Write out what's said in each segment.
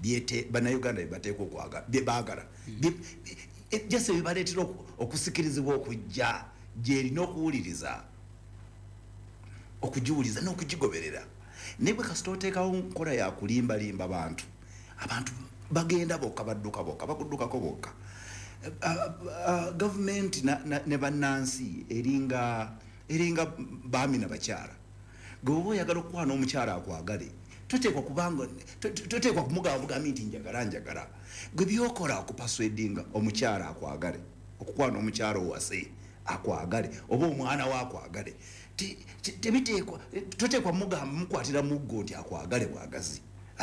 byete bannayuganda bateeka okwaga bye baagala jase bibaleetera okusikirizibwa okujja gyerina okuwuliriza okugiwuliza n'okugigoberera naye bwe kasita oteekawo nkola ya kulimbalimba abantu bagenda bokka badduka bokka bakuddukako bokka gavumenti ne bannansi eringa baami na bakyala gwe oba oyagala okukwana omukyala akwagale toteekwa kumugamba nti njagala gwe byokola okupaswedinga omukyala akwagale okukwana omukyala owase akwagale oba omwana we akwagale tebiteekwa toteekwa mugamba mukwatira muggo nti akwagale bwagazi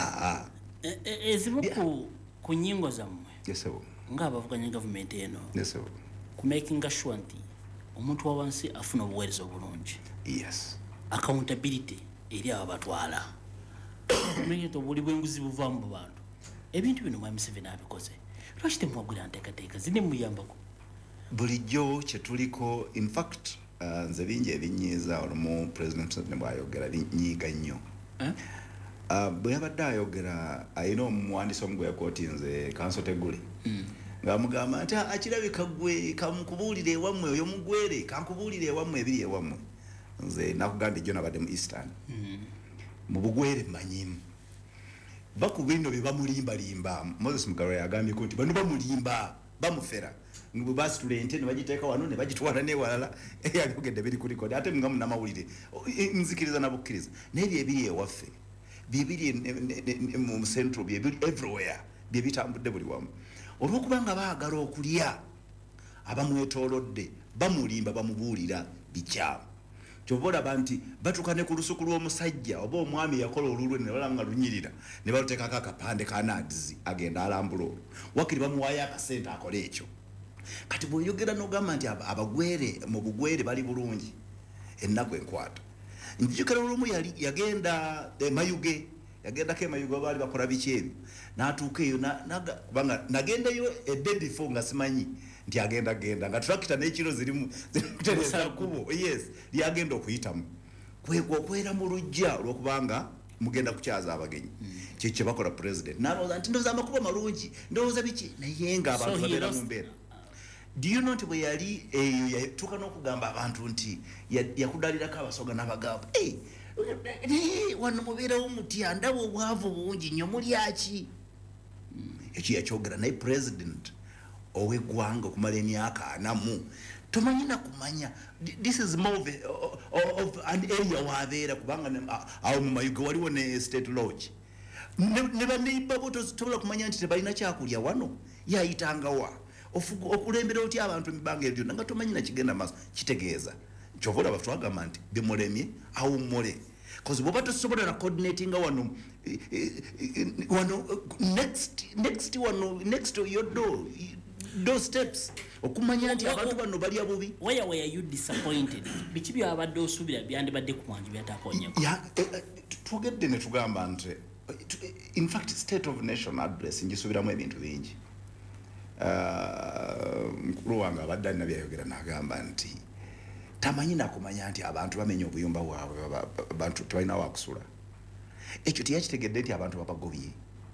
ezimu ku nnyingo zammwe ng'abavuganya gavumenti eno ku making sure nti omuntu wa wansi afuna obuweereza obulungi accountability eri ababatwala kumenya obuli bw'enguzi buvaamu mu bantu ebintu bino mwami Museveni abikoze lwaki temwagwira nteekateeka zine muyambako bulijjo kye tuliko in fact nze bingi ebinyiiza olumu president ne bwayogera binyiiga nnyo bwe yabadde ayogera ayina omuwandiisi omu gwe yakootinze kanso tegule ng'amugamba nti akirabika gwe kamukubuulire ewammwe oyo mugwere kankubuulire ewammwe ebiri ewammwe nze nakugambye jjo nabadde mu eastern mu bugwere mmanyimu bakuba bino bye bamulimbalimba Moses Mugarura yagambyeko nti bano bamulimba bamufera bwe basitula ente ne bagiteeka wano ne bagitwala n'ewalala eyabigedde biri ku likodi ate nga munnamawulire nzikiriza nabukkiriza naye byebiri ewaffe byebiri mu central byebiri everywhere byebitambudde buli wamu olw'okubanga baagala okulya abamwetoolodde bamulimba bamubuulira bikyamu kyova olaba nti batuuka ne ku lusuku lw'omusajja oba omwami yakola olulwe ne balaba nga lunyirira ne baluteekako akapande ka naadizi agenda alambula olwo wakiri bamuwaayo akasente akola ekyo kati bweyogera n'ogamba nti abagwere mu bugwere bali bulungi ennaku enkwata njijukira olumu yagenda emayuge yagendako emayuge baali bakola biki ebyo n'atuuka eyo kubanga nagendayo edde before nga simanyi nti agenda nga tractor n'ekiro zirimu kutereza kubo yes lyagenda okuyitamu kwekwo okwera mu lujja olw'okubanga mugenda kukyaza abagenyi kyekyo bakola president n'alowooza nti ndowooza amakubo malungi ndowooza biki naye nga abantu babeera mu mbeera do you know nti bwe yali eyo yatuuka n'okugamba abantu nti yakudalirako abasoga n'abagamba wano mubeerawo mutya ndaba obwavu bungi nnyo mulyaki ekyo yakyogera naye president ow'eggwanga okumala emyaka 4 tomanyi na kumanya this is more of an area waabeera kubanga awo mu mayuge waliwo ne state lodge ne baneiba bo tosobola kumanya nti tebalina kyakulya wano yayitangawa okulembera otya abantu mibanga ebyo nga tomanyi na kigenda maaso kitegeeza kyova olaba twagamba nti bimulemye awummule kozi bwoba tosobola na coordinatinga wano next to your door those steps okumanya nti abantu bano balya bubi where were you disappointed biki byabadde osuubira byandibadde ku mwanju byatakonyeeko twogedde ne tugamba nti in fact state of nation address njisuubiramu ebintu bingi mukulu wange abadde alina byayogera n'agamba nti tamanyi nakumanya nti abantu bamenya obuyumba bwabwe abantu tebalina wakusula ekyo teyakitegedde nti abantu babagobye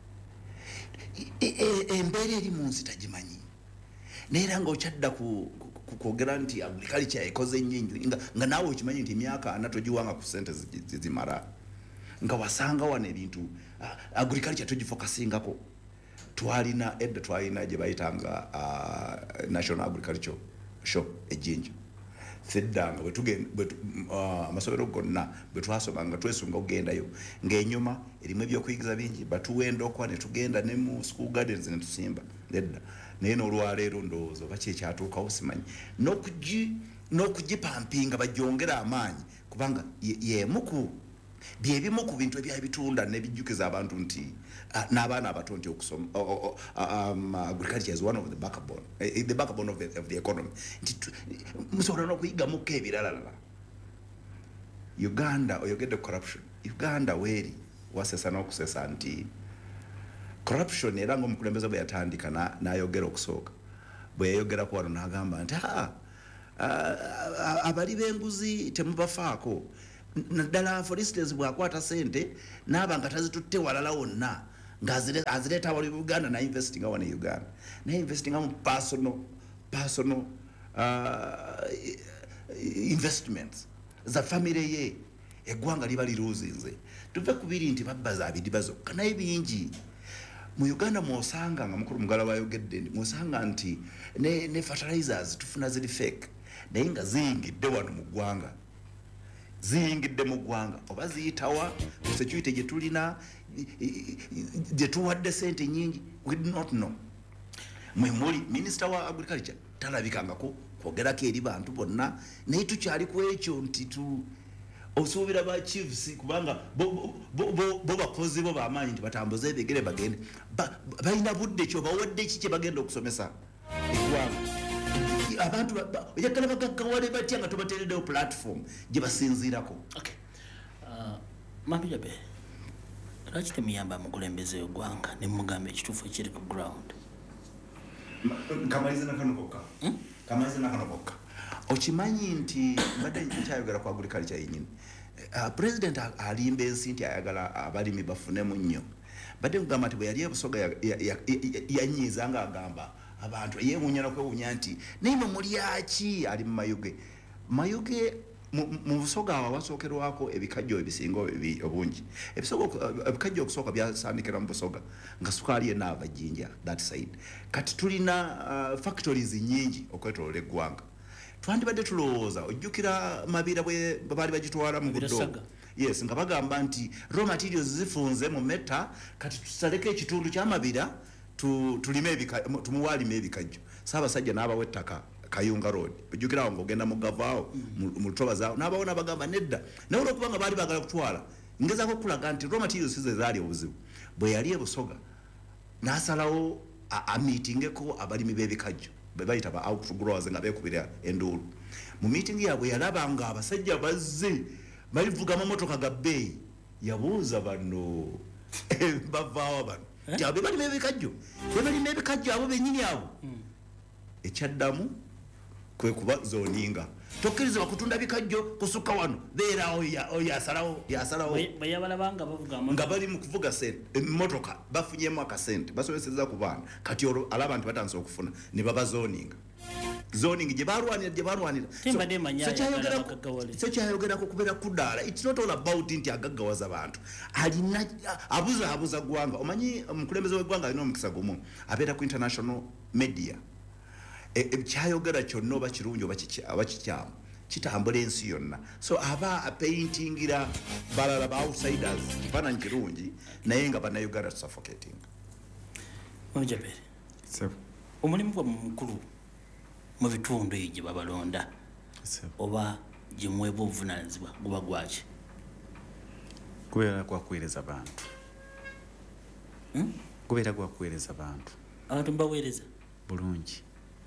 embeera eri mu nsi tagimanyi naye era nga okyadda kwogera nti agriculture ekoze nnyingi nga naawe okimanyi nti emyaka 4 togiwanga ku sente zimara nga wasanga wano ebintu agriculture tugifokasingako twalina gye bayitanga national agriculture show ejjinja feddanga amasomero gonna bwe twasoma nga twesunga okugendayo ng'enyuma erimu ebyokuyigiza bingi batuwendokwa ne tugenda ne mu school gardens ne tusimba edda naye n'olwaleero ndowooza oba kyekyatuukawo simanyi n'okugipampinga bajyongera amaanyi kubanga byebimu ku bintu ebyali bitunda nebijjukiza abantu nti n'abaana abato nti okusoma agriculture is one of the backbone of the economy nti musobola n'okuyiggamukko ebirala Uganda oyogedde corruption Uganda weeri wasesa n'okusesa nti corruption era ng'omukulembeze bwe yatandika n'ayogera okusooka bwe yayogeraku wano n'agamba nti abali b'enguzi temubafaako naddala for instance bwakwata sente n'aba nga tazitutte walala wonna ngazileta wali Uganda na investing awa ne Uganda na investing amu personal investments za family ye eggwanga liba liruzinze tuve kubiri nti babbaza abidibazo kana ebingi mu Uganda mwosanga nga mukuru mugala bayogedde mwosanga nti ne fertilizers tufuna zili fake naye nga ziyingidde wano mu ggwanga oba ziyitawa security gye tulina gye tuwadde sente nyingi we do not know mwemuli minister wa agriculture talabikangako kwogerako eri bantu bonna naye tukyali ku ekyo nti osuubira ba chiefs kubanga bo bakozi bo bamaanyi nti batambuze ebigere bagende balina budde kyo bawadde ki kye bagenda okusomesa eggwanga abantu yakala bagagawale batya nga tubateereddewo platform gye basinziirako. Okay. Mami Jabe, lwaki temuyamba amukulembeze eggwanga ne mugamba ekituufu ekiri ku ground? Kamaliza nakano kokka. Okimanyi nti mbadde nkyayogera ku agriculture yennyini. President alimba ensi nti ayagala abalimi bafunemu nnyo. Badde kugamba nti bwe yali ebusoga yanyiiza nga agamba abantu yeewuunya n'okwewuunya nti naye mulyaki ali mu mayuge mu busoga awo wasookerwako ebikajjo ebisinga obungi ebikajjo okusooka byasandikira mu busoga nga sukaali enaava jjinja that side kati tulina factories nyingi okwetoloola eggwanga twandibadde tulowooza ojjukira Mabira bwe baali bagitwala mu buddo yes nga bagamba nti raw materials zifunze mu meta kati tusaleko ekitundu kya Mabira tumuwalime ebikajjo Ssaabasajja n'abawa ettaka Kayunga Road ojjukira awo ng'ogenda mu Gavaawo mu Lutoba zaawo n'abawona bagamba nedda naye olwokubanga baali baagala kutwala ngezaako okulaga nti raw materials ze zaali obuzibu bwe yali ebusoga n'asalawo amiitingeko abalimi b'ebikajjo be bayita ba outgrowers nga beekubira enduulu mu meeting yaabwe yalaba nga abasajja bazze balivuga mamotoka ga bbeeyi yabuuza bano bavaawa bano nti abo balima ebikajjo abo bennyini abo ekyaddamu kwe kuba zoninga tokkiriza bakutunda bikajjo kusukka wano beera oyo yasalawo bayabalabanga bavuga nga bali mu kuvuga emmotoka bafunyemu akasente basomeseza ku baana kati olwo alaba nti batandise okufuna ne baba zoning gye balwanira so kyayogerako kubeera kudaala it's not all about nti agaggawaza abantu alina abuza ggwanga omanyi omukulembeze w'eggwanga alina omukisa gumu abeera ku international media kyayogera kyonna oba kirungi oba kikyamu kitambula ensi yonna so aba apaintingira balala ba outsiders kifaananyi kirungi naye nga bannayuganda suffocating. Mujaberi omulimu gwa mukulu mu bitundu ebyo gye babalonda oba gye muweebwa obuvunaanyizibwa guba gwaki? Kubeera gwa kuweereza bantu. Kubeera gwa kuweereza bantu. Abantu mbaweereza bulungi.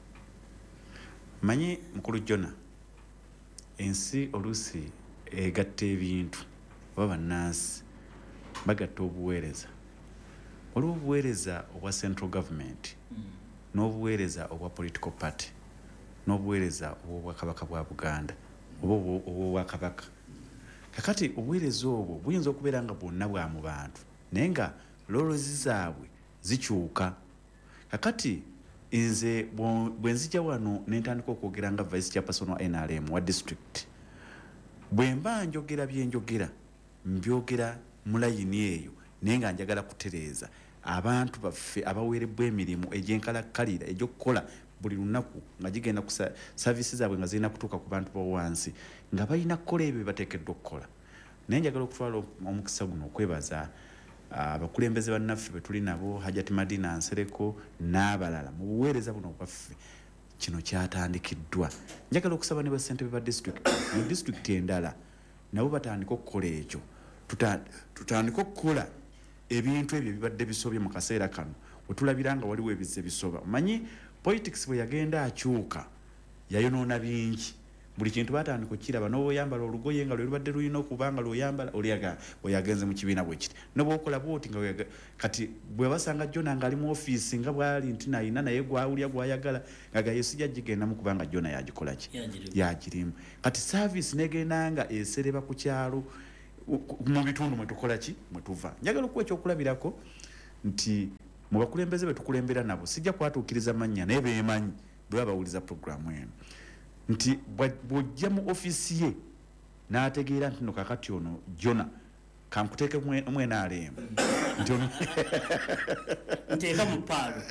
Manyi mukulu Jona ensi oluusi egatta ebintu oba bannansi bagatta obuweereza. Waliwo obuweereza obwa central government n'obuweereza obwa political party n'obuweereza obw'obwakabaka bwa Buganda oba obw'obwakabaka. Kakati obuweereza obwo buyinza okubeera nga bwonna bwa mu bantu naye nga loolozi zaabwe zikyuka. Kakati nze bwe nzija wano n'entandika okwogera nga vice chairperson wa NRM wa district bwe mba njogera byenjogera mbyogera mu layini eyo naye nga njagala kutereeza abantu baffe abaweerebbwa emirimu egy'enkalakkalira egy'okukola buli lunaku nga gigenda ku services zaabwe nga zirina kutuuka ku bantu b'owansi nga balina kukola ebyo bateekeddwa okukola. Naye njagala okutwala omukisa guno okwebaza abakulembeze bannaffe be tuli nabo Hajati Madina Nsereko n'abalala mu buweereza buno bwaffe kino kyatandikiddwa. Njagala okusaba ne bassentebe ba district mu district endala nabo batandika okukola ekyo tutandika okukola ebintu ebyo bibadde bisobye mu kaseera kano wetulabira nga waliwo ebizze bisoba. Manyi politics bwe yagenda akyuka yayonoona bingi buli kintu batandika okiraba n'oyambala olugoye nga lwebadde lulina okubanga lwoyambala oyagenze mu kibiina bwe kiti n'obwokola bwoti nga kati bwe basanga Jona ng'ali mu ofiisi nga bwali nti nayina naye gwawulya gwayagala nga gayesijja gigendamu kubanga Jona yagikola ki yagirimu. Kati service negenda nga esereba ku kyalo mu bitundu mwe tukola ki mwe tuva. Njagala okuwa ekyokulabirako nti mu bakulembeze betukulembera nabo sijja kwatuukiriza mannya naye beemanyi bwe bawuliza programu eno nti bw'ojja mu ofisi ye n'ategeera nti no kakati ono Jona kankuteeke mwena alemba nti ono nteeka mu paalo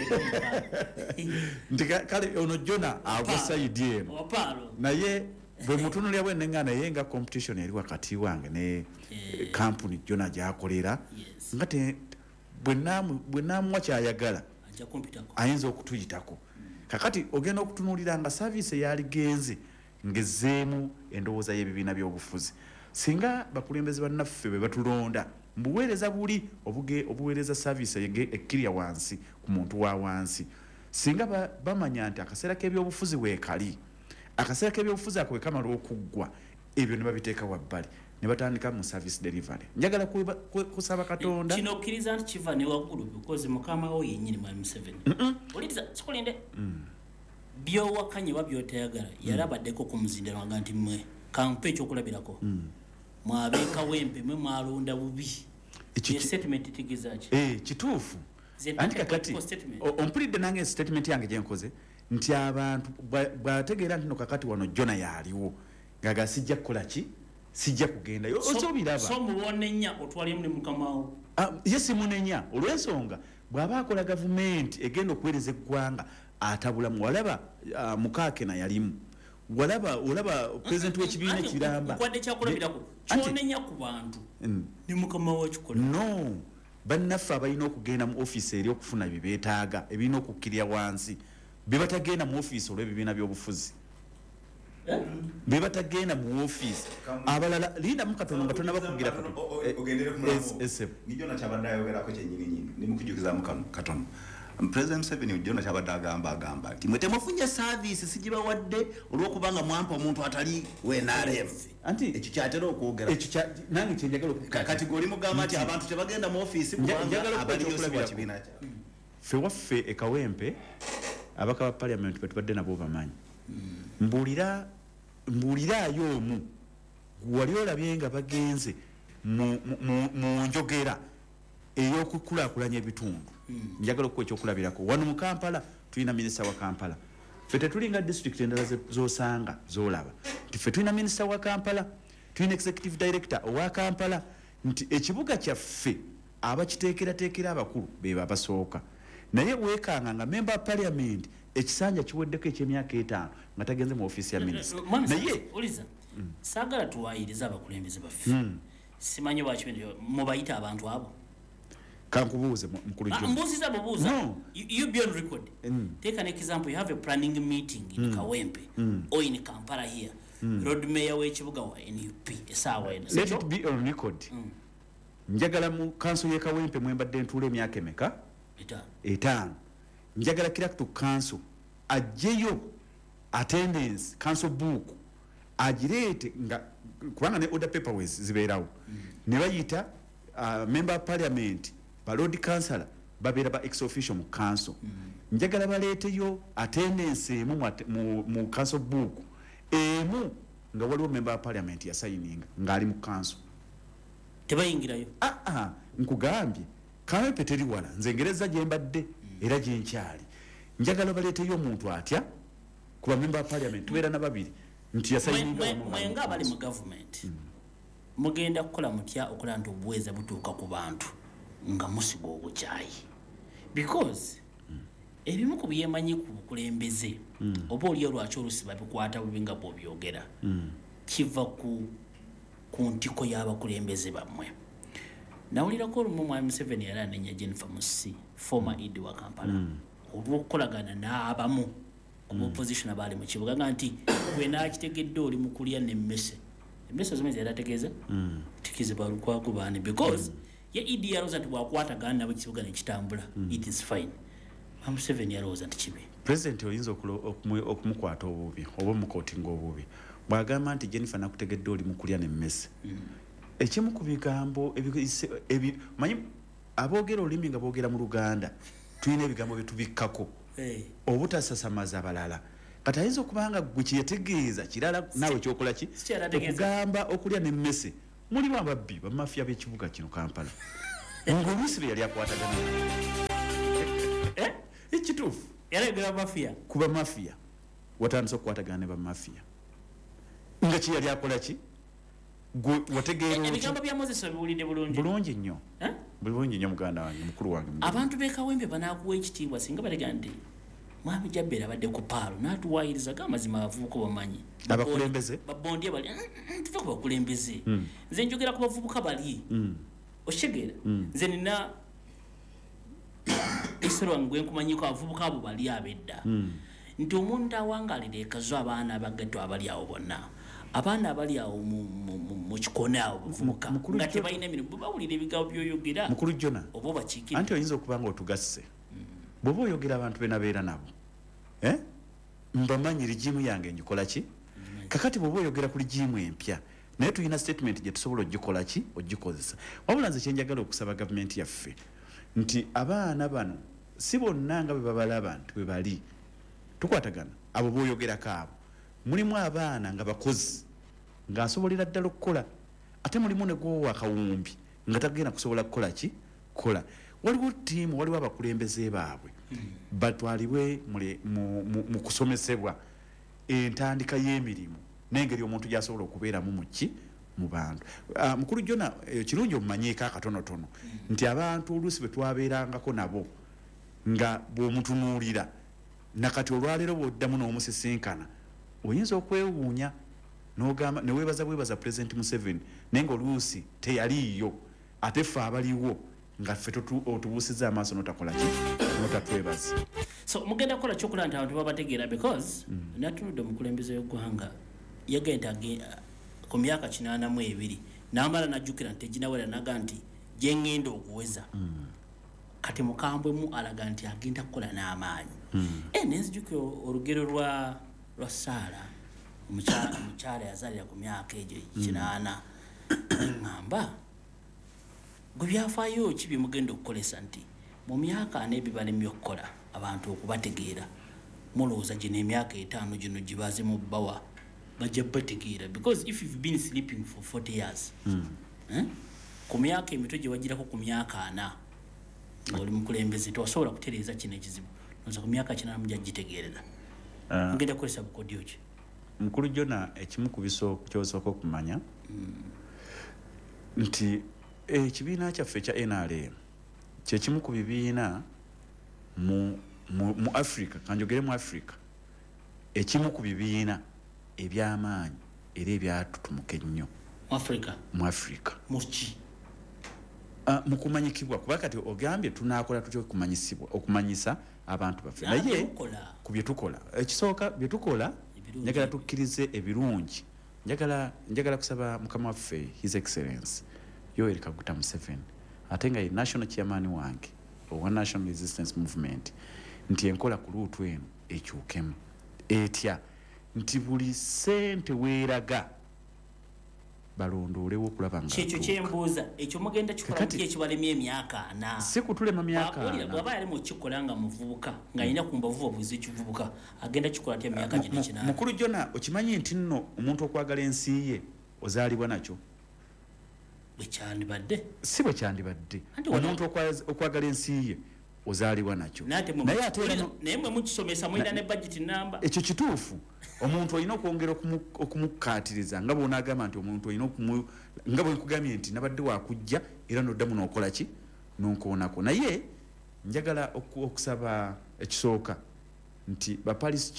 nti kale ono Jona agwa sayidi eno naye bwe mutunulira bwe nengana naye nga competition eri wakati wange ne kampuni Jona gy'akolera nga bwe naamuwa kyayagala ayinza okutuyitako kakati ogenda okutunulira nga service yaligenze ngezeemu endowooza y'ebibiina by'obufuzi singa bakulembeze bannaffe bwe batulonda mbuweereza buli obuweereza service ekkirya wansi ku muntu wa wansi singa bamanya nti akaseera k'ebyobufuzi weekali akaseera k'ebyobufuzi ako wekamala okuggwa ebyo ne babiteeka wabbali ne batandika mu service delivery njagala kusaba Katonda kino okkiriza nti kiva ne waggulu because mukama wo yennyini mwami Museveni olitiza sikulinde byowakanye wabyotayagala yalabaddeko ku muzindiro nga nti mmwe kampe ekyokulabirako mwabeeka wempe mwe mwalonda bubi statement tigizaki kituufu anti kakati ompulidde nange statement yange gyenkoze nti abantu bwategeera nti no kakati wano Jona yaaliwo ngaga sijja kukola ki sijja kugenda osobiraba so muwonenya otwalimu ne mukamawo yesi munenya olw'ensonga bw'aba akola gavumenti egenda okuweereza eggwanga atabulamu walaba Mukakena yalimu olaba president w'ekibiina kiramba kwadde kyakulabirako kyonenya ku bantu ne mukama wakikola no bannaffe abalina okugenda mu office eri okufuna bye beetaaga ebirina okukkirya wansi be batagenda mu office olw'ebibiina by'obufuzi be batagenda mu office abalala linda mukatono nga tonna bakugira ogendere ku mulamu Jona kyabadde ayogerako kyennyini ne mukujukiza katono President Museveni Jona kyabadde agamba nti mwe temufunye service sigibawadde olw'okubanga mwampa omuntu atali WNRF anti ekyo kyatera okwogera ekyo nange kyenjagala kati goli mugamba nti abantu tebagenda mu office kubanga abaliyo kibiina kya ffe waffe ekawempe abaka ba parliament betubadde nabo bamanyi mbuuliraayo omu wali olabye nga bagenze mu njogera ey'okukulaakulanya ebitundu njagala okuwa ekyokulabirako wano mu Kampala tulina minisita wa Kampala ffe tetulinga district endala z'osanga z'olaba nti ffe tulina minisita wa Kampala tulina executive director owa Kampala nti ekibuga kyaffe abakiteekerateekera abakulu be babasooka naye weekanga nga member of parliament ekisanja kiweddeko eky'emyaka 5 nga tagenze mu office ya minisita naye oliza saagala tuwaayiriza abakulembeze baffe simanyi lwaki mubayita abantu abo kankubuuze mukulu mbuuziza bubuuza no. You be on record take an example you have a planning meeting in Kawempe or in Kampala here road mayor w'ekibuga wa NUP esaawa eno let it be on record njagala mu council ye Kawempe mwembadde ntuula emyaka emeka 5 njagala kirakto council ajjeyo attendance council book agireete nga kubanga ne order paperwork zibeerawo ne bayita member of parliament ba road councillor babeera ba ex officio mu council njagala baleeteyo attendance emu mu council book emu nga waliwo member of parliament yasayininga ng'ali mu council tebayingirayo nkugambye Kawempe teri wala nze Ngereza gye mbadde era gye nkyali njagala baleeteyo omuntu atya kuba member of parliament tubeera na babiri nti yasayininga mwenga abali mu government mugenda kukola mutya okola nti obuweeza butuuka ku bantu nga musiga obukyayi because ebimu ku byemanyi ku bukulembeze oba oli olwaki olusi babikwata bubi nga bw'obyogera kiva ku ntiko y'abakulembeze bammwe nawulirako olumu mwami Museveni yali anenya Jennifer Musisi former ED wa Kampala olw'okukolagana n'abamu ku opposition abaali mu kibuga nga nti gwe naakitegedde oli mu kulya n'emmese emmese zimwe zerategeeza tikiziba lukwago baani because ye ED yalowooza nti bwakwatagana nabo kibuga ne kitambula it is fine mwami Museveni yalowooza nti kibi president oyinza okumukwata obubi oba omukootinga obubi bw'agamba nti Jennifer nakutegedde oli mu kulya n'emmese ekimu ku bigambo manyi aboogera olulimi nga boogera mu Luganda tulina ebigambo bye tubikkako obutasasamaza abalala kati ayinza okubanga gwe kyeyategeeza kirala naawe ekyokola ki okugamba okulya n'emmese mulimu ababbi bamafiya b'ekibuga kino Kampala ng'oluusi yali akwatagana ekituufu yalegera mafia kuba mafia watandise okukwatagana ne bamafiya nga ki yali akola ki wategeera ebigambo bya Moses biwulidde bulungi nnyo bulungi nnyo muganda wange mukulu wange abantu b'ekawempe banaakuwa ekitiibwa singa balega nti mwami Jabber abadde ku paalo n'atuwaayiriza amazima abavubuka bamanyi abakulembeze babondye bali tuve ku bakulembeze nze njogera ku bavubuka bali oshegera nze nina isoro ngwe nkumanyiko abavubuka abo bali abedda nti omuntu awangalira ekazo abaana abagatto abali awo bonna abaana abali awo mu kikona awo buvubuka nga tebalina emirimu bawulira ebigambo by'oyogera mukulu Jona oba bakiikira anti oyinza okuba nga otugasse bw'oba oyogera abantu be nabeera nabo mbamanyi rigimu yange njikola ki kakati bw'oba oyogera ku rigimu empya naye tulina statement gye tusobola ogikola ki ogikozesa wabula nze kyenjagala okusaba gavumenti yaffe nti abaana bano si bonna nga bwe babalaba nti bwe bali tukwatagana abo b'oyogerako abo mulimu abaana nga bakozi ng'asobolera ddala okukola ate mulimu ne gwowa akawumbi nga tagenda kusobola kukola ki kola waliwo ttiimu waliwo abakulembeze baabwe batwalibwe mu kusomesebwa entandika y'emirimu n'engeri omuntu gy'asobola okubeeramu mu ki mu bantu mukulu Jona kirungi omumanyiiko akatonotono nti abantu oluusi bwe twabeerangako nabo nga bw'omutunuulira nakati olwaleero bw'oddamu n'omusisinkana oyinza okwewuunya n'ogamba ne weebaza President Museveni naye ng'oluusi teyaliiyo ate ffe abaliwo nga ffe otubuusiza amaaso n'otakola ki n'otatwebaza so mugenda kukola kyokola nti abantu babategeera because natunudde omukulembeze w'eggwanga yagenda ku myaka 82 n'amala n'ajjukira nti eginawera naga nti gye ngenda okuweza kati mukambwemu alaga nti agenda kukola n'amaanyi nenzijukira olugero lwa Saara omukyala yazaalira ku myaka egyo 80 ngamba gwe byafaayo ki bye mugenda okukolesa nti mu myaka n'ebibalemye okukola abantu okubategeera mulowooza gye n'emyaka 5 gino gibaze mu bbawa bajja bategeera because if you've been sleeping for 40 years ku myaka emito gye wagirako ku myaka 4 ng'oli mukulembeze tewasobola kutereeza kino ekizibu noza ku myaka 8 mujja gitegeerera mugenda kukolesa bukodyo ki mukulu Jona ekimu ku kyosooka okumanya nti ekibiina kyaffe ekya NRM kyekimu ku bibiina mu Africa kanjogere mu Africa ekimu ku bibiina eby'amaanyi era ebyatutumuka ennyo mu Africa mu kumanyikibwa kuba kati ogambye tunaakola tutya okumanyisa abantu baffe naye ku bye tukola ekisooka bye tukola njagala tukkirize ebirungi njagala kusaba mukama waffe His Excellency Yoweri Kaguta Museveni ate nga ye national chairman wange owa National Resistance Movement nti enkola ku luutu eno ekyukemu etya nti buli ssente weeraga balondoolewo okulaba nga kyekyo kyembuuza ekyo mugenda kikola ki ekibalemye emyaka 4 si kutulema myaka 4 bw'aba yali mu kikola nga muvubuka ng'alina ku mbavu obuzi ekivubuka agenda kikola atya emyaka gino 8 mukulu Jona okimanyi nti nno omuntu okwagala ensi ye ozaalibwa nakyo bwekyandibadde si bwekyandibadde omuntu okwagala ensi ye ozaalibwa nakyo naye mwe mukisomesa mulina ne budget namba ekyo kituufu omuntu olina okwongera okumukaatiriza nga bw'onaagamba nti omuntu olina nga bwe nkugambye nti nabadde wakujja era n'oddamu n'okola ki n'onkoonako naye njagala okusaba ekisooka nti bapalis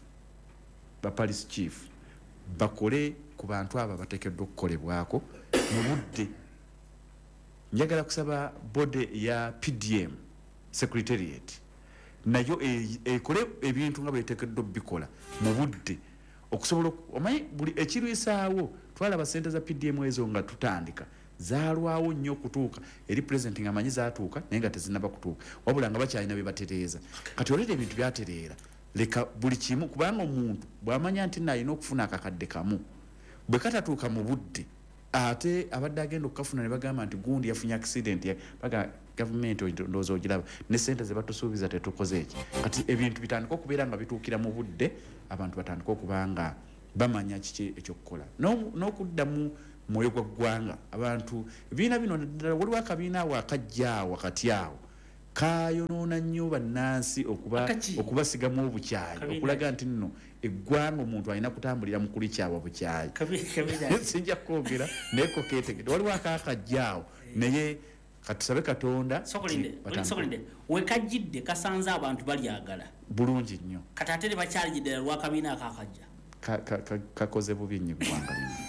chief bakole ku bantu abo bateekeddwa okukolebwako mu budde njagala kusaba bode ya PDM secretariat nayo ekole ebintu nga bweteekeddwa bikola mu budde okusobola omanyi buli ekirwisaawo twalaba ssente za PDM ezo nga tutandika zaalwawo nnyo okutuuka eri president nga amanyi zaatuuka naye nga tezinaba kutuuka wabula nga bakyalina bye batereeza kati oleta ebintu byatereera leka buli kimu kubanga omuntu bw'amanya nti naalina okufuna akakadde kamu bwe katatuuka mu budde ate abadde agenda okukafuna ne bagamba nti gundi yafunye accident baga gavumenti ndowooza ogiraba ne ssente ze batusuubiza tetukoze eki kati ebintu bitandika okubeera nga bituukira mu budde abantu batandika okuba nga bamanya kiki ekyokukola n'okudda mwoyo gwa ggwanga abantu ebibiina bino waliwo akabiina wakajjaawo wakati awo kayonoona nnyo bannansi okubasigamu obukyayi okulaga nti nno eggwanga omuntu alina kutambulira mu kulikyawa bukyayi sinja kwogera naye kokeetegedde waliwo akakajjaawo naye katusabe Katonda sokolinde wekajjidde kasanze abantu balyagala bulungi nnyo kati ate ne bakyalijjidde lwakabiina akakajja kakoze bubi nnyo eggwanga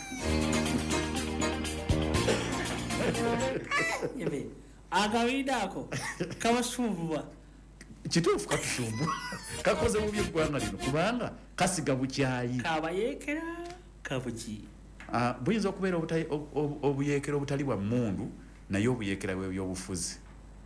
lino akabiina ako kabasumbwa kituufu katusumbwa kakoze bubi eggwanga lino kubanga kasiga bukyayi kabayeekera kabuki buyinza okubeera obuyeekera obutali bwa mmundu naye obuyeekera bw'ebyobufuzi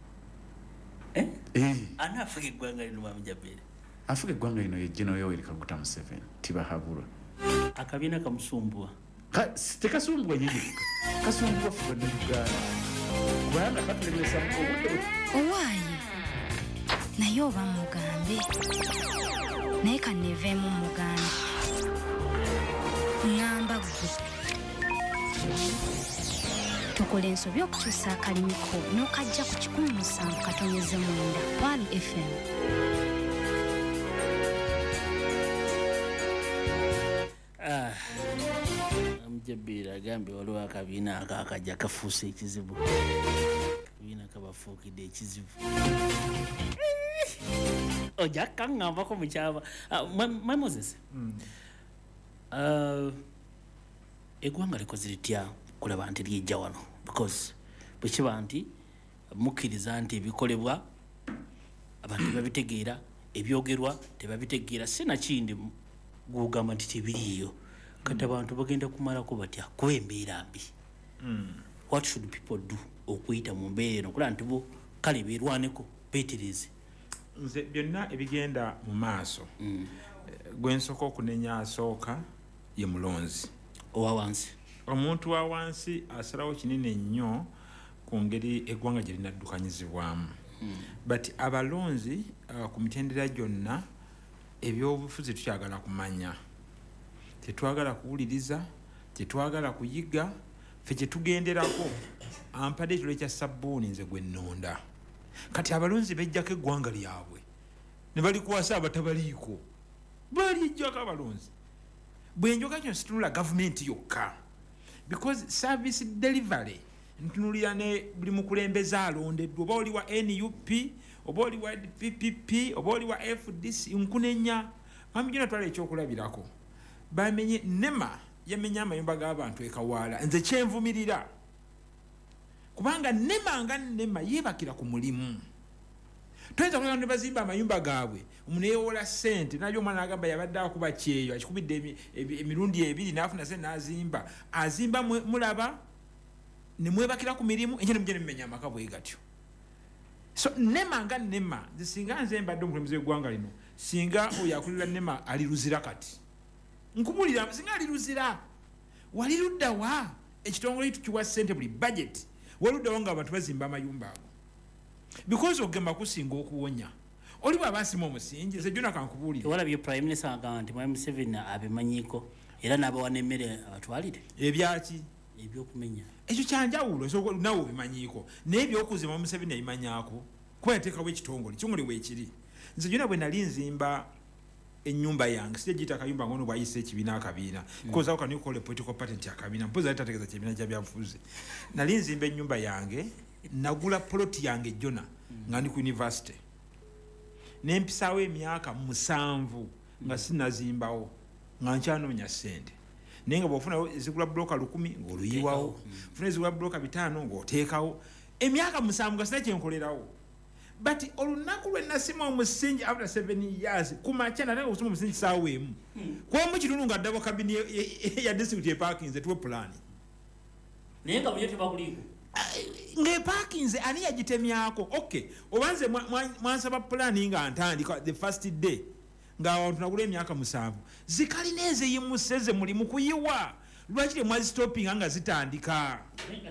anaafuga eggwanga lino mwamujabere afuga eggwanga lino ye General Yoweri Kaguta Museveni tibahabulwa akabiina kamusumbwa tekasumbwa yeyeka kasumbwa ffe ne Uganda kubanga katulemesa obudde owaaye naye oba mugambe naye kaneeveemu muganda ŋŋamba gwe tukola ensobi okukyusa akalimiko n'okajja ku 17.9 Paul FM. Amjabira agambe waliwo akabiina akakajja kafuusa ekizibu akabiina kabafuukidde ekizibu ojja kaŋŋambako mukyama mwe Moses eggwanga likoze litya kulaba nti lyejja wano because bwekiba nti mukkiriza nti ebikolebwa abantu babitegeera ebyogerwa tebabitegeera sinakindi gugamba nti tebiriiyo kati abantu bagenda kumalako batya kuba embeera mbi what should people do okuyita mu mbeera eno kulaba nti bo kale beerwaneko beetereze nze byonna ebigenda mu maaso gwensooka okunenya asooka ye mulonzi owa wansi omuntu wa wansi asalawo kinene nnyo ku ngeri eggwanga gye linaddukanyizibwamu but abalonzi ku mitendera gyonna ebyobufuzi tukyagala kumanya tetwagala kuwuliriza tetwagala kuyiga ffe kyetugenderako ampadde ekiro ekya sabbuuni nze gwe nnonda kati abalonzi bejjako eggwanga lyabwe ne balikuwasa abatabaliiko balijjako abalonzi bwenjoga kino situnula gavumenti yokka because service delivery ntunulira ne buli mukulembeze alondeddwa oba oli wa NUP oba oli wa PPP oba oli wa FDC nkunenya mamijona twala ekyokulabirako bamenye nema yamenya amayumba g'abantu ekawaala nze kyenvumirira kubanga nema yebakira ku mulimu toyinza kulaba ne bazimba amayumba gaabwe omuntu yeewola ssente nalyo omwana agamba yabadde akuba kyeyo akikubidde emirundi ebiri n'afuna ssente n'azimba azimba mulaba ne mwebakira ku mirimu enkyo ne mujja ne mumenya amaka bwe gatyo so nema nze singa nze mbadde omukulembeze w'eggwanga lino singa oyo akulira nema aliruzira kati nkubulira singa aliruzira waliruddawa ekitongole tukiwa ssente buli budget waluddawo nga abantu bazimba amayumba ago because ogamba kusinga okuwonya oli bw'aba asima omusingi nze jona kankubuulira walabye prime minister agamba nti mwami Museveni abimanyiiko era n'abawa n'emmere abatwalire ebyaki ebyokumenya ekyo kyanjawulo nawe obimanyiiko naye ebyokuzima Museveni abimanyaako kuba yateekawo ekitongole weekiri nze jona bwe nali nzimba ennyumba yange sijja giyita akayumba ngono bwayisa ekibiina akabiina because how can you call a political party nti akabiina mpozi ali tategeeza kibiina kya byabufuzi nali nzimba ennyumba yange nagula poloti yange jona nga ndi ku university nempisaawo emyaka 7 nga sinazimbawo nga nkyanoonya ssente naye nga bw'ofuna ezigula buloka 1000 ng'oluyiwawo ofuna ezigula buloka 5 ng'oteekawo emyaka 7 nga sina kyenkolerawo but olunaku lwe nasima omusingi after 7 years kumakya nate nga osima omusingi kisaawa emu kubamu kitundu nga addabo kabini ya district eparkinze tuwe pulaani naye nga buyo tebakuliiko ng'eparkinze ani yagitemyako okay obanze mwansaba pulaani nga ntandika the first day ng'abantu nagula emyaka 7 zikalina ezeyimuse ze muli mu kuyiwa lwaki temwazistopinga nga zitandika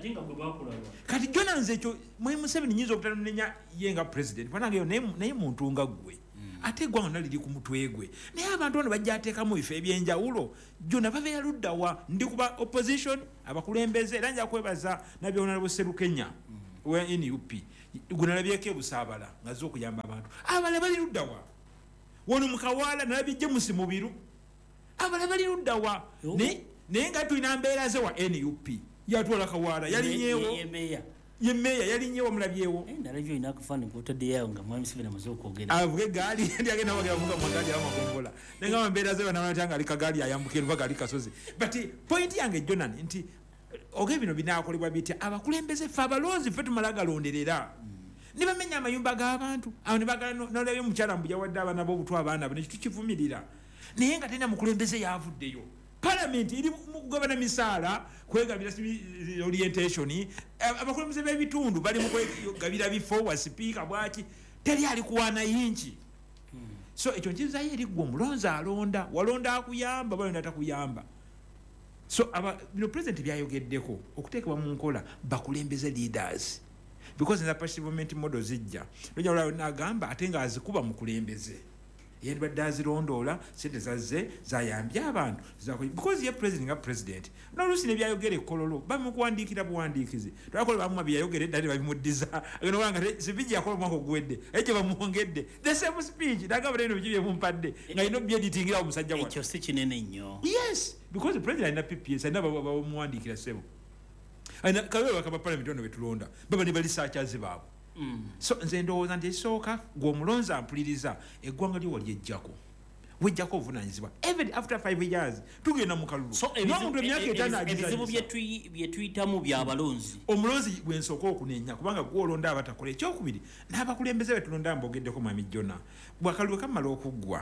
kati jona nze ekyo Museveni nyinza obutanenya ye nga president panangeyo naye muntu nga gwe ate eggwanga naliri ku mutwe gwe naye abantu bano bajja ateekamu bifo ebyenjawulo gyonna babeera luddawa ndi kuba opposition abakulembeze era nja kwebaza nabyonalabo Serukenya wa NUP gwe nalabyeko ebusaabala ngazze okuyamba abantu abala bali luddawa wono mukawaala nalabye James Mubiru abala bali luddawa naye nga tulina mbeera ze wa NUP yatwala kawaala yalinyeewo yemeya yalinyeewo mulabyewo ndalabye ina kufana kutaddeyo nga mwami Museveni amaze okwogera avuge gaali ndi agenda wavuga mu gaali y'amagongola nenga mbeera ze bana batanga ali kagaali ayambuke ruva gaali kasozi but point yange Jonan nti oge bino binaakolebwa bitya abakulembeze ffe abalonzi ffe tumala galonderera ne bamenya amayumba g'abantu awo ne bagala n'olabye mukyala mbu yawadde abaana b'obutwa abaana abo nekyo tukivumirira naye nga tena mukulembeze yavuddeyo Parliament iri mugabana misaala kwegabira orientation abakulembeze b'ebitundu bali mu kwegabira bifo wa speaker bwaki teri ali kuwana yinchi so ekyo nkiza yeri gwo mulonza alonda walonda akuyamba balonda atakuyamba so bino president byayogeddeko okuteekebwa mu nkola bakulembeze leaders because in the parliament model zijja nojja nagamba ate nga azikuba mukulembeze yali badde azirondoola sente zazze zayambye abantu because ye president n'oluusi ne byayogera ekkololo bamukuwandiikira buwandiikizi twakola bamuma byayogera eddala babimuddiza agenda nga sipiki yakola omwaka oguwedde ekyo bamuwongedde the same speech nagamba neno biki byemumpadde nga yina byeditingirawo omusajja wa ekyo si kinene nnyo yes because the president alina PPS alina bamuwandiikira sebo alina kabeera bakaba parliament ono betulonda baba ne balisaakyazi baabwe so nze ndowooza nti esooka gw'omulonzi ampuliriza eggwanga lyo walyejjako wejjako obuvunaanyizibwa even after 5 years tugenda mu kalulu n'omuntu emyaka etaano ebizibu bye tuyitamu by'abalonzi omulonzi bwensooka okunenya kubanga gwolonda abatakola ekyokubiri n'abakulembeze betulonda mbogeddeko mwami Jona bwakalulu kamala okuggwa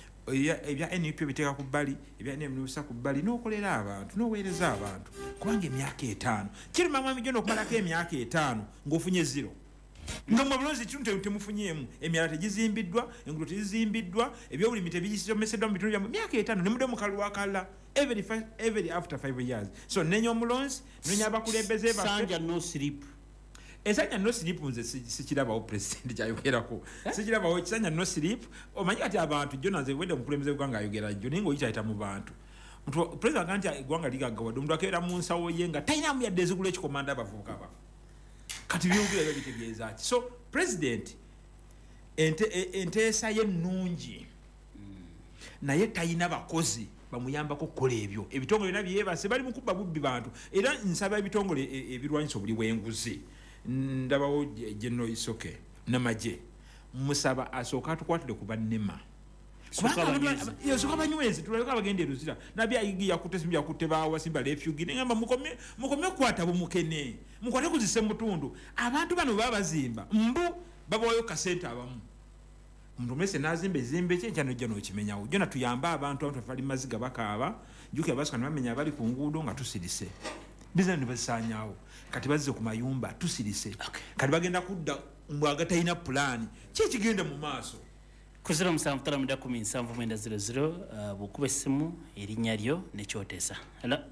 ebya NUP biteeka ku bbali ebya NMUSA ku bbali n'okolera abantu n'oweereza abantu kubanga emyaka etaano kiruma mwami Jona okumalako emyaka etaano ng'ofunye zero nga mwabulonzi ekintu temufunyeemu emyala tegizimbiddwa engulo tezizimbiddwa ebyobulimi tebisomeseddwa mu bitundu byamu myaka etaano ne mudde mu kalulu akalala every after 5 years so nenya omulonzi nenya abakulembeze sanja no sleep esanya no sleep nze sikirabawo president kyayogerako sikirabawo ekisanya no sleep omanyi kati abantu Jona nze wedde omukulembeze gwanga ayogera jjo naye ng'oyitayita mu bantu president aganti eggwanga ligaggawadde omuntu akeera mu nsawo ye nga talinamu yadde ezigula ekikomanda abavubuka bafu kati byongera bitegeeza ki so president enteesa ye nnungi naye talina bakozi bamuyambako okukola ebyo ebitongole byonna byebase bali mu kubba bubbi bantu era nsaba ebitongole ebirwanyisa obuli bw'enguzi ndabawo General Isoke n'amagye musaba asooka atukwatire ku bannema soka banywezi tulabeka abagenda eruzira nabye ayigiya kutesimbi yakutte bawa simba refugee ngamba mukome kwata bumukene mukwate kuzise mutundu abantu bano babazimba mbu babawayo kasente abamu omuntu mese nazimba ezimbe kyenkyano jjano okimenyawo jona tuyamba abantu bali maziga bakaaba njuki abasika ne bamenya abali ku nguudo nga tusirise bizana ne basanyawo kati bazze ku mayumba tusirise kati bagenda kudda mbwaga talina pulaani kyekigenda mu maaso kuzira musanvu tala muda 1700 bukuba essimu erinnya lyo nekyoteesa hala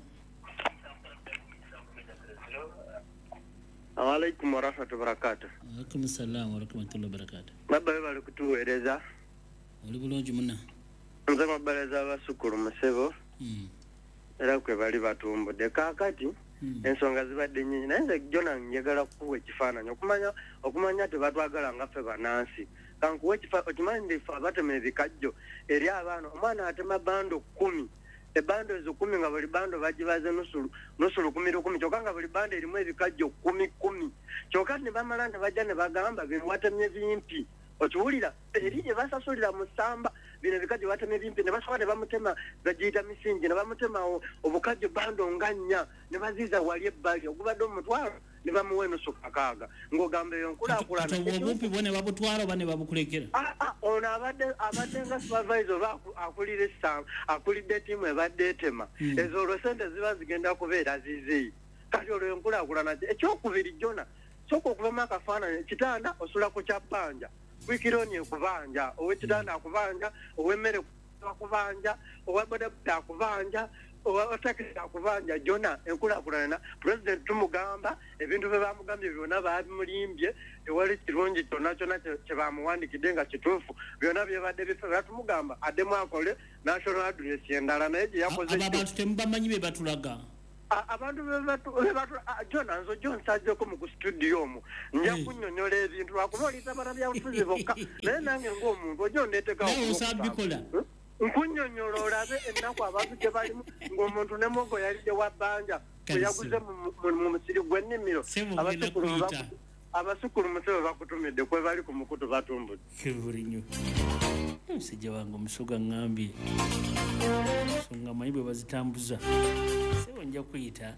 Alaikum warahmatullahi wabarakatuh. Alaikum salaam warahmatullahi wabarakatuh. Baba bali kutuweereza. Oli bulungi munna. Nze mabaleza abasukulu musebo. Era kwe bali batumbudde kaakati ensonga zibadde nnyingi naye nze Jona njagala kuwa ekifaananyi okumanya tebatwagala nga ffe banansi kankuwa ekifaananyi okimanyi ndife abatema ebikajjo eri abaana omwana atema bando 10 ebando ezo 10 nga buli bando bagibaze nusulu 10 kyokka nga buli bando erimu ebikajjo 10 kyokka ne bamala ne bajja ne bagamba bino watemye bimpi okiwulira eri gye basasulira mu ssamba bino ebikajjo batemye bimpi ne basobola ne bamutema bagiyita misingi ne bamutema obukajjo bando nga 4 ne baziiza wali ebbali ogubadde omutwalo ne bamuwa enusu kakaaga ng'ogamba eyo nkulaakulana obumpi bwone babutwala oba ne babukulekera ono abadde nga supervisor akulira essamba akulidde ettiimu ebadde etema ezo olwo sente ziba zigenda kubeera zizi kati olwo enkulaakulana ekyokubiri Jona sooka okuvamu akafaananyi kitanda osula ku kyabbanja wikironi ekubanja ow'ekitanda akubanja ow'emmere akubanja owa bodaboda akubanja otakisa kubanja jona enkulakulana president tumugamba ebintu bye bamugambye byonna babimulimbye tewali kirungi kyonna kyonna kye bamuwandikidde nga kituufu byonna byebadde bife batumugamba addemu akole national address endala naye gye yakoze abantu temubamanyi be batulaga abantu jona nzo nsajjeko mu studio omwo nja kunnyonnyola ebintu lwakuba oliita bana byabufuzi bokka naye nange ng'omuntu ojo ndeetekawo osabikola nkunnyonnyola olabe ennaku abantu gye balimu ng'omuntu ne mogo yalidde wa bbanja bwe yaguze mu musiri gw'ennimiro abasukulu musebe bakutumidde kwe bali ku mukutu batumbudde buli nnyo musajja wange omusoga ŋŋambye nsonga manyi bwe bazitambuza sebo nja kuyita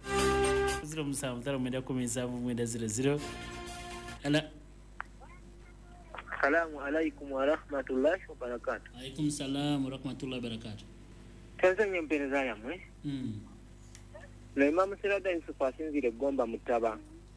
0731900 ala Assalamu alaikum wa rahmatullahi wa barakatuh. Alaikum salam wa rahmatullahi wa barakatuh. Tanzania mpeleza yamwe. Na Imam Sirada Yusuf asinzire Gomba Mutaba.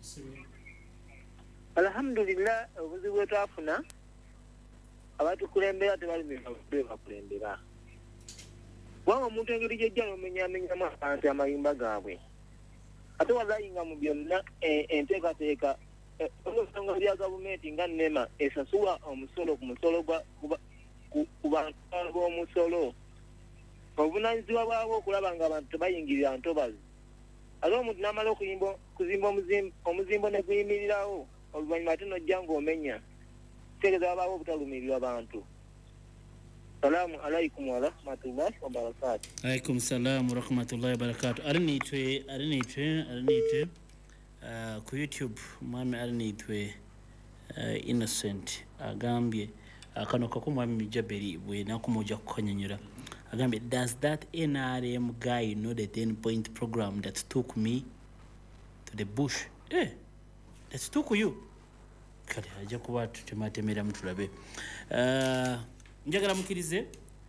Alhamdulillah obuzibu bwetwafuna abatukulembera tebali bakulembera. Waba omuntu engeri gyejja n'omenyaamenyamu abantu amayimba gaabwe. Ate walayinga mu byonna enteekateeka olw'ensonga bya gavumenti nga NEMA esasula omusolo ku musolo ku bantu b'omusolo obuvunaanyizibwa bwabo okulaba nga abantu tebayingirira ntobazi ate omuntu n'amala kuzimba omuzimbo ne guyimirirawo oluvannyuma ate n'ojja ng'omenya kitegeeza babaawo obutalumirirwa bantu. Salamu alaikum wa rahmatullahi wa barakatuh. Alaikum salam wa rahmatullahi wa barakatuh. Arinitwe ku YouTube mwami arinitwe Innocent agambye akano kako mwami Jaberi bwe nakumujja kukanyanyura agambye, does that NRM guy know the 10-point program that took me to the bush? That took you kale ajja kuba tutematemera mutulabe njagala mukirize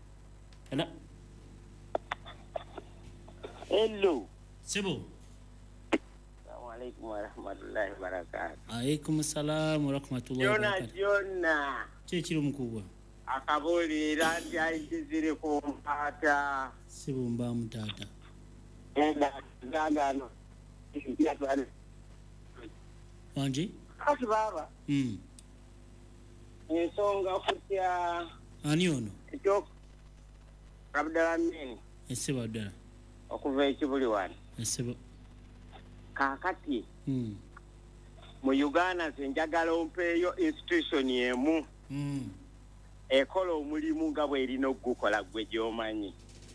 Hello sebo. Alaikum wa rahmatullahi wa barakatuh. Alaikum salam wa rahmatullahi wa barakatuh. Jona Chekiro mukubwa akabulira nti ayitizire ku mpata sibumba mutata ndagano wanji kasi baba ensonga kutya ani ono ekyo Abdallah Mini eseba Abdallah okuva ekibuli wano eseba kakati mu Uganda njagala ompeeyo institution emu ekola omulimu nga bw'erina okugukola gwe gy'omanyi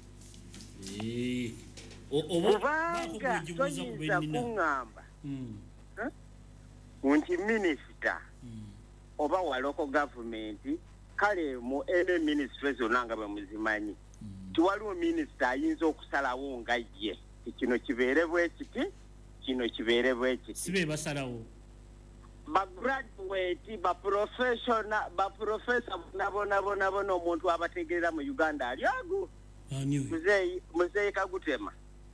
kubanga toyinza kuŋŋamba nti minisita oba wa local government kale mu ene ministry zonna nga bwe muzimanyi tiwaliwo minisita ayinza okusalawo nga ye kino kibeere bwe kiti kino kibeere bwe kiti sibe basalawo bagraduate baprofessional baprofessor nabona omuntu abategeera mu Uganda ali ago muzeyi Kagutema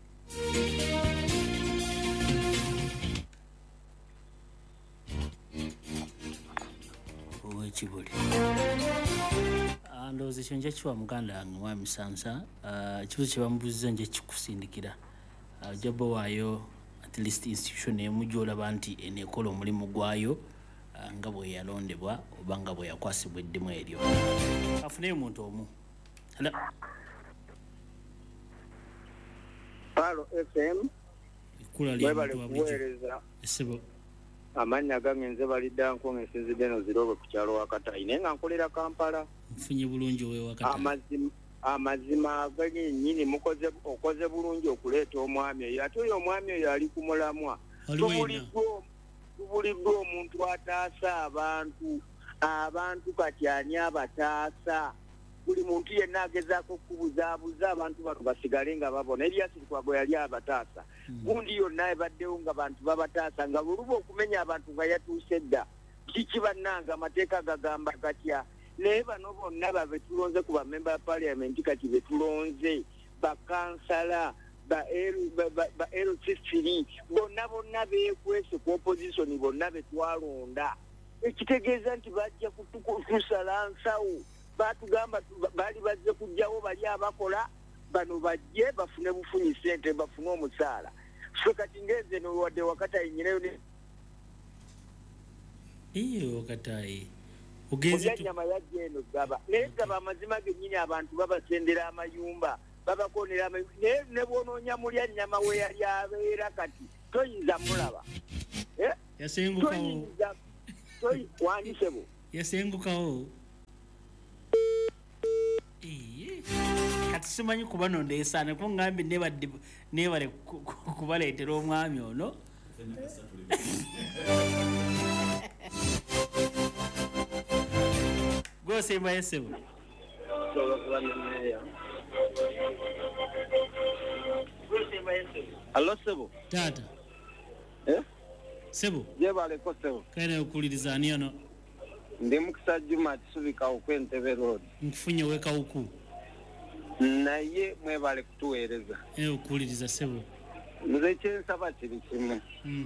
owekibuli ndowooza ekyo nja kiwa muganda wange mwami Sansa ekibuzo kye bamubuuziza nja kikusindikira jjaba waayo at least institution emu gy'olaba nti eneekola omulimu gwayo nga bwe yalondebwa oba nga bwe yakwasibwa eddimu eryo. Afuneyo omuntu omu. Palo FM ekkula ly'omuntu wabulijjo esebo amannya gange nze balidda nkonga ensinzidde eno zirobe ku kyalo Wakatayi naye nga nkolera Kampala. Nfunye bulungi owe Wakatayi. Amazima agennyini okoze bulungi okuleeta omwami oyo ate oyo omwami oyo ali ku mulamwa tubuliddwa omuntu ataasa abantu kati ani abataasa buli muntu yenna agezaako okubuzaabuza abantu bano basigale nga babona ebyasirikwago yali abataasa gundi yonna ebaddewo nga bantu babataasa nga buluba okumenya abantu nga yatuuse dda kiki bannanga amateeka gagamba gatya naye bano bonna babe tulonze ku bamemba ya parliament kati betulonze bakansala ba L63 bonna beekwese ku opposition bonna betwalonda ekitegeeza nti bajja kutusala nsawo batugamba bali bazze kujjawo bali abakola bano bajje bafune bufunyi ssente bafune omusaala so kati ngenze n'olwadde wakatayi nyineyo iyo wakatayi ogenzenyama yajja eno gaba naye gaba amazima gennyini abantu babasendera amayumba babakonera amayumba ne bwonoonya mulya nnyama we yali abeera kati toyinza mulaba yasengukawo wandisebo yasengukawo kati simanyi kuba nondeesaane ko ngambye nebale kubaleetera omwami ono gwosemba yesebo Hello sebo tata sebo yebaleko sebo kaine okuliriza ani ono ndi mukisa Juma Kisubika okwentebe road nkufunye weka uku naye mwebale kutuweereza okuliriza sebo nze kyensaba kiri kimu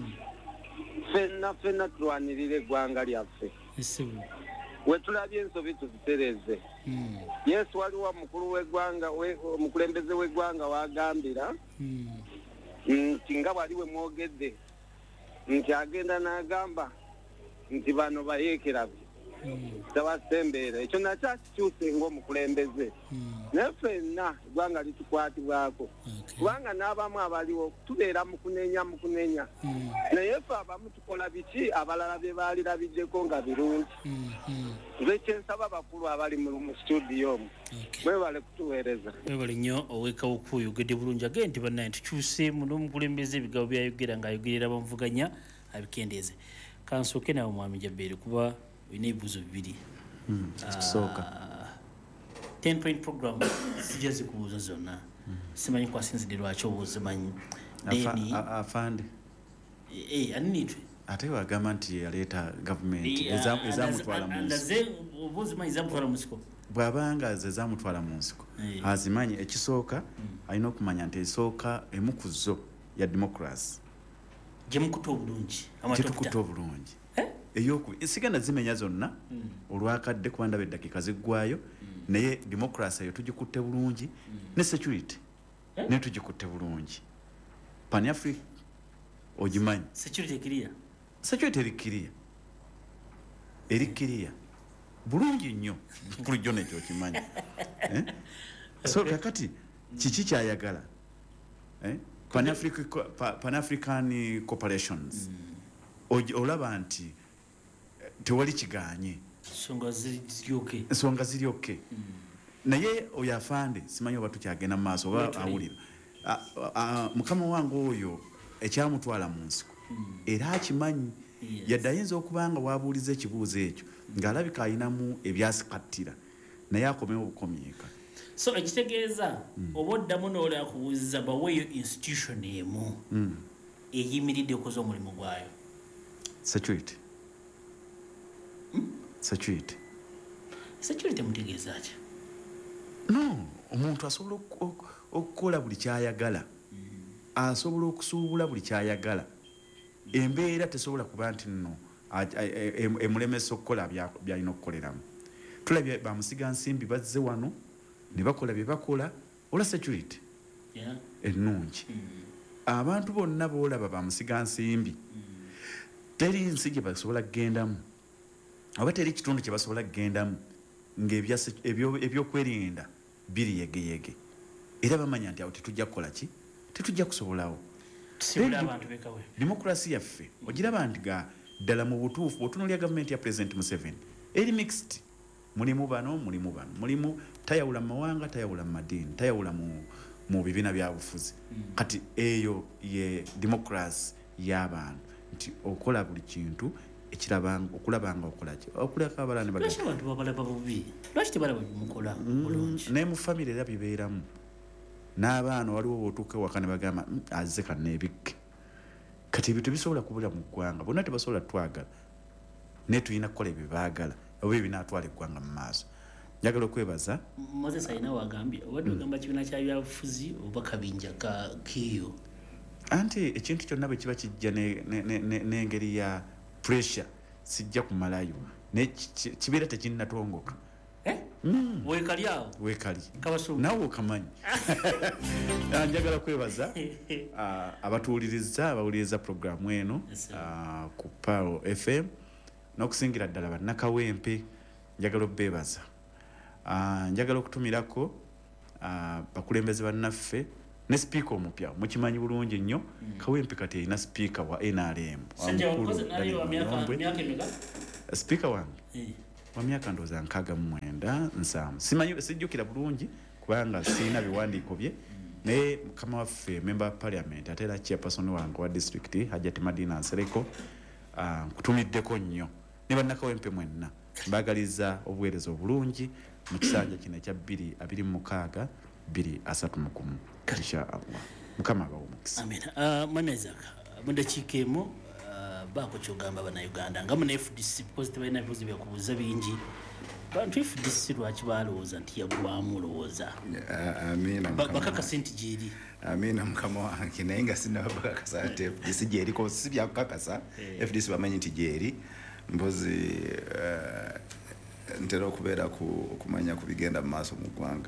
ffenna tulwanirire eggwanga lyaffe sebo wetulabye ensobi tuzitereze yesu waliwo mukulu w'eggwanga omukulembeze w'eggwanga wagambira nti nga bwali we mwogedde nti agenda n'agamba nti bano bayeekerabe tabasembeera ekyo nakyo akikyuse ng'omukulembeze naye ffenna eggwanga litukwatibwako kubanga n'abamu abaliwo tubeera mu kunenya naye ffe abamu tukola biki abalala bye baalirabiddeko nga birungi nze kyensaba bakulu abali mu studio omwo mwebale kutuweereza webale nnyo owekawuku oyogedde bulungi age nti bannaye tukyuseemu n'omukulembeze ebigabo byayogera ng'ayogerera bamuvuganya abikendeeze kansooke nawe mwami Jabbeeri kuba olina ebibuuzo bibiri ekisooka 10-point program sijja zikubuuza zonna simanyi kwasinzidde lwaki obuuzimanyi afande aninitwe ate wagamba nti yaleeta gavumenti ezamutwala mu obuuzimanyi zamutwala mu nsiko bw'abanga ze zamutwala mu nsiko azimanyi ekisooka alina okumanya nti esooka emu ku zo ya democracy gyemukuta obulungi gyetukuta obulungi sigenda zimenya zonna olwakadde kuba ndaba eddakiika ziggwayo naye democracy eyo tugikutte bulungi ne security naye tugikutte bulungi Pan-Africa ogimanyi security eri kiriya bulungi nnyo bulijjo nekyo okimanyi so kakati kiki kyayagala Pan-African corporations olaba nti tewali kiganye ensonga ziri oke naye oyo afande simanyi oba tukyagenda mu maaso oba awulira mukama wange oyo ekyamutwala mu nsiko era akimanyi yadde ayinza okuba nga wabuuliza ekibuuzo ekyo ng'alabika alinamu ebyasikattira naye akomewo obukomyeka so ekitegeeza oba oddamu n'olya kubuuziza baweeyo institution emu eyimiridde okuza omulimu gwayo security mutegeeza ki no omuntu asobola okukola buli kyayagala asobola okusuubula buli kyayagala embeera tesobola kuba nti nno emulemesa okukola byalina okukoleramu tulabye bamusiga nsimbi bazze wano ne bakola bye bakola ola security ennungi abantu bonna boolaba bamusiga nsimbi teri nsi gye basobola kugendamu oba teri kitundu kye basobola kugendamu ng'ebyokwerinda biri yegeyege era bamanya nti awo tetujja kukola ki tetujja kusobolawo demokrasi yaffe ogiraba nti ga ddala mu butuufu bw'otunuulira gavumenti ya President Museveni eri mixed mulimu bano mulimu tayawula mu mawanga tayawula mu madiini tayawula mu bibiina bya bufuzi kati eyo ye demokrasi y'abantu nti okola buli kintu ekirabanga okulabanga okolaki okuleka abalala naye mu famire era bibeeramu n'abaana waliwo bwotuuka ewaka ne bagamba azze kanneebikke kati ebyo tebisobola kubula mu ggwanga bonna tebasobola twagala naye tulina kukola ebyo baagala oba ebinaatwala eggwanga mu maaso njagala okwebaza Moses alina wagambye obadde ogamba kibiina kya byabufuzi oba kabinja kiyo anti ekintu kyonna bwe kiba kijja n'engeri ya pressure sijja kumalayo kibeera tekinnatongoka wekali awo wekali kabasumba nawo kamanyi njagala kwebaza abatuuliriza programu eno ku Paro FM n'okusingira ddala bannakawempe njagala obbeebaza njagala okutumirako bakulembeze bannaffe ne speaker omupya mukimanyi bulungi nnyo Kawempe kati alina speaker wa NRM speaker wange wa myaka ndowooza 69 simanyi sijjukira bulungi kubanga sirina biwandiiko bye naye mukama waffe member of parliament ate era chairperson wange wa district Hajati Madina Nsereko kutumiddeko nnyo ne bannakawempe mwenna mbagaliza obuweereza obulungi mu kisanja kino ekya 2026 231 inshallah mukama abawo mukisa amen mwamezaka mudakikemo bako kyogamba bana Uganda nga muna FDC because tebalina bibuzo byakubuuza bingi bantu FDC lwaki balowooza nti yagwamu lowooza amina bakaka senti jeri amina mukama wange naye nga sinabakakasa nti FDC jeri ko si byakukakasa FDC bamanyi nti jeri mbozi ntera okubeera kumanya kubigenda mu maaso mu ggwanga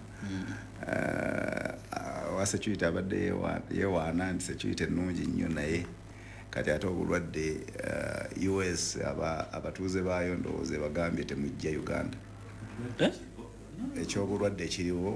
wasecurity abadde yewaana nti security ennungi nnyo naye kati ate obulwadde US abatuuze baayo ndowooza bagambye temujja Uganda ekyobulwadde ekiriwo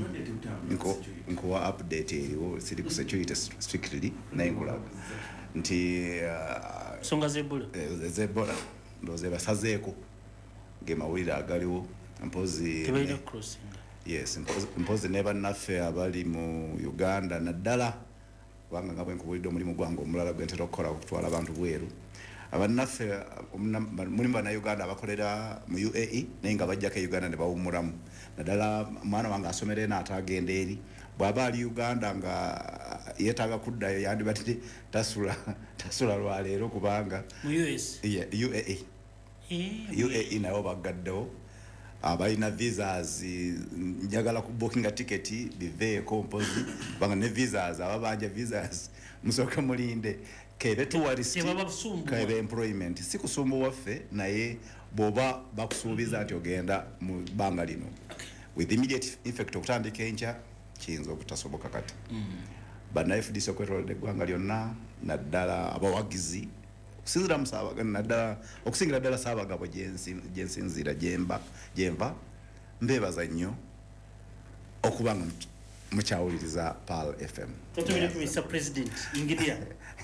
nkuwa update eriwo siri ku security strictly naye nkulaga nti songa zebola ndowooza basazeeko gemawulire agaliwo mpozi yes mpozi ne bannaffe abali mu Uganda naddala kubanga nga bwe nkubulidde omulimu gwange omulala gwe ntera okukola okutwala abantu bweru abannaffe mulimu bannayuganda abakolera mu UAE naye nga bajjako Uganda ne bawumulamu naddala mwana wange asomera eno atagenda eri bw'aba ali Uganda nga yeetaaga kuddayo yandibadde tasula lwaleero kubanga mu US UAE nayo bagaddewo abalina visas njagala ku booking a ticket biveeko mpozi banga ne visas ababanja visas musooke mulinde kebe tourist kebe employment si kusumbu waffe naye boba bakusuubiza nti ogenda mu banga lino with immediate effect okutandika enkya kiyinza okutasoboka kati bana FDC okwetolodde eggwanga lyonna naddala abawagizi okusinzira musabaga naddala okusingira ddala saabagabo gyensinzira gyenva mbeebaza nnyo okuba nga mukyawuliriza Pal FM totumire ku Mr. President Engineer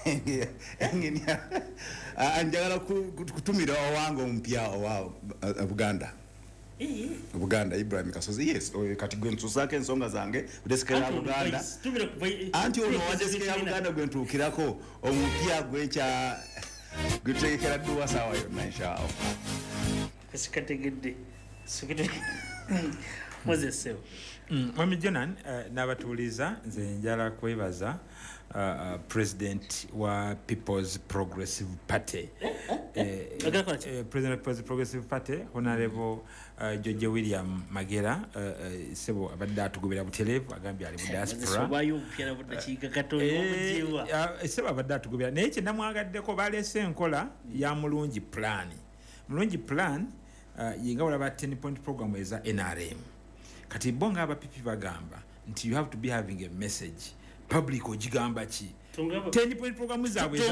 njagala kutumira owange omupya owa Buganda Ibrahim Kasozi yes kati gwe ntusaako ensonga zange kudesikera Buganda anti ono wadesikera Buganda gwe ntuukirako omupya gwenkya gutegekera dduwa saawa yonna inshallah esikategedde sikete Moses Mwami Jonan n'abatuuliza nze njala kwebaza President wa People's Progressive Party President of People's Progressive Party Honorable George William Magera sebo abadde atugobera butelevu agambye ali mu diaspora sebo abadde atugobera naye kye namwagaddeko baleese enkola ya mulungi plan yenga olaba 10-point program eza NRM kati bonga abapipi bagamba nti you have to be having a message public ogigamba ki 10-point program zaabwe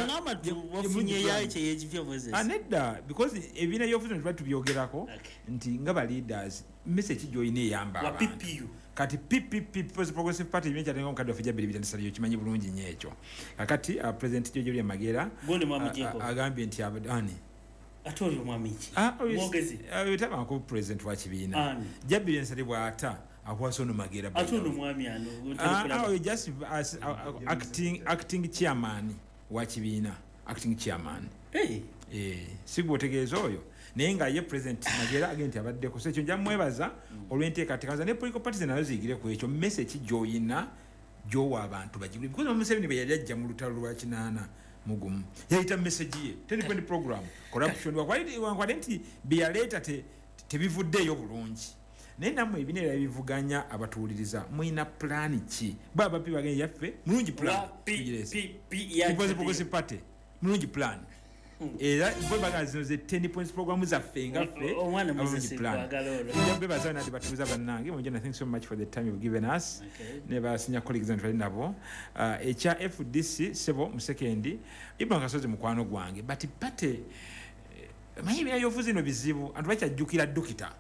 anedda because ebina y'ofuzi nti tubyogerako nti nga ba leaders message joine eyamba abantu kati People's Progressive Party imenya tenga mukadde ofija 2023 kimanyi bulungi nnyo ekyo kakati president George William Magera agambye nti abadani atoli omwamiki mwogezi yetaba ko president wa kibiina jabiri ensali bwata akwasono Magera atoli omwami ano just as acting chairman wa kibiina acting chairman sigwotegeeza oyo naye nga ye president Magera agenti abadde ko sekyo njamwebaza olwenteekateeka ne political parties nazo ziyigire ku ekyo message joyina jowa abantu bagibuli because Museveni bwe yali ajja mu lutalo lwa kinaana mugumu yaita message ye 10-point program corruption wakwalenti biyaleeta tebivuddeyo bulungi naye namwe ebinera ebivuganya abatuuliriza muina plan ki baba piba ganye yaffe mulungi plan People's Progressive Party mulungi plan era bwe bagazino ze 10 points program zaffe ngaffe omwana muzisi kwagala olwo bebaza nati batuuza bannange mujana thanks so much for the time you've given us ne basinya colleagues and friends nabo echa FDC sebo musekendi ibanga kasozi mukwano gwange but pate manyi bya yofuzi no bizibu antu bachajukira dokita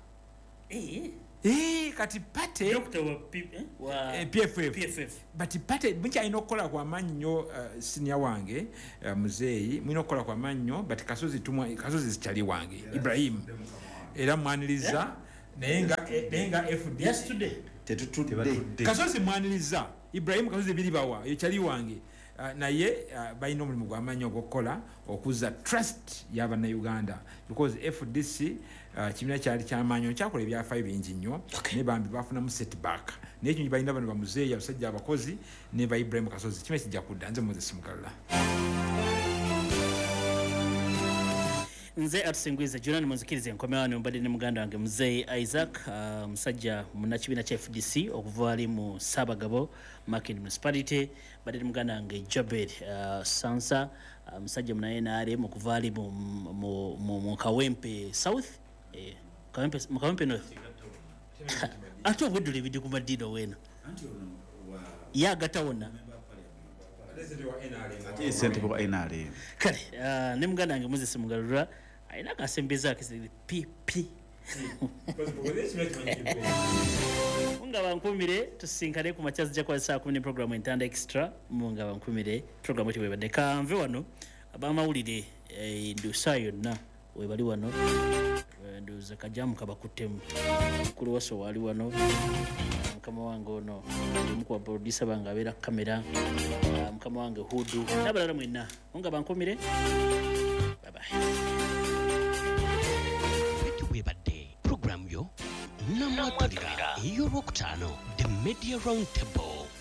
kati pate doctor wa PFF but pate buncha inokola kwa manyo senior wange muzeyi mwinokola kwa manyo but kasozi zichali wange Ibrahim era mwaniliza nenga FD yesterday tetutudde kasozi mwaniliza Ibrahim kasozi bilibawa yochali wange naye bayina omulimu gw'amanyi ogw'okukola okuza trust y'abana Uganda because FDC kimina kyali ky'amaanyi kyakola ebyafaayo bingi nnyo ne bambi bafunamu setback naye ekyo balina bano bamuzeeyi abasajja abakozi ne ba Ibrahim Kasozi kimwe kijja kudda nze Moses Mukalula nze atusingwize jona nimuzikirize nkomewani mbadde ne muganda wange muzeeyi Isaac musajja munakibiina kya FDC okuva ali mu Sabagabo Market Municipality badde ne muganda wange Jabed Sansa musajja munaye NRM okuva ali mu Kawempe South Kawempe North ate obweddula ebidde ku maddiino weeno yagata wonna kale ne muganda wange Moses Mugalula ayina akasembeza akisiri PP munga bankumire tusinkane ku machazi ja kwa saa 10 program entanda extra munga bankumire program eti webadde kanve wano abamawulire ndusa yonna webali wano nduza kajamu kabakutemu kulu waso wali wano mukama wange ono mukuwa producer banga abera kamera mukama wange Hudu nabalala mwenna munga bankumire bye bye webadde program yo namwatulira ey'olwokutaano the media round table